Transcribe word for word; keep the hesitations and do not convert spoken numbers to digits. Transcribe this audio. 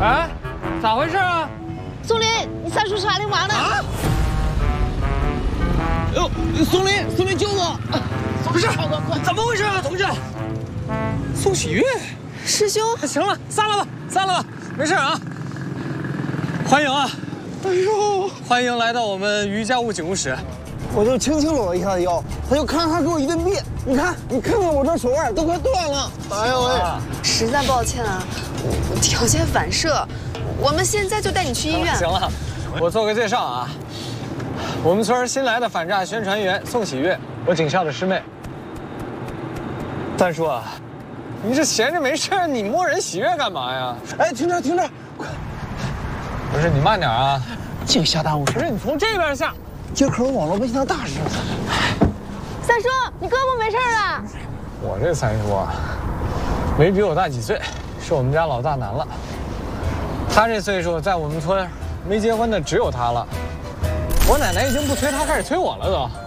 哎，咋回事啊？ 松林，你三叔啥的忙呢？啊！ 哟，松林，松林救我！不是，怎么回事啊，同志？宋喜悦， 师兄， 行了，散了吧，散了吧，没事啊。欢迎啊！ 哎呦， 欢迎来到我们于家务警务室。 我就轻轻搂了一下他腰，他就咔咔给我一顿别。你看，你看看我这手腕都快断了。哎呦喂！ 实在抱歉啊，我条件反射。我们现在就带你去医院。 行了，我做个介绍啊。我们村新来的反诈宣传员宋喜悦，我警校的师妹。三叔啊，你这闲着没事，你摸人喜悦干嘛呀？ 哎，停着停着，快！ 不是你慢点啊， 净瞎耽误事。 不是你从这边下。 街口网络被像大事了。 三叔，你胳膊没事吧？ 我这三叔啊，没比我大几岁，是我们家老大难了。他这岁数，在我们村没结婚的只有他了。我奶奶已经不催他，开始催我了都。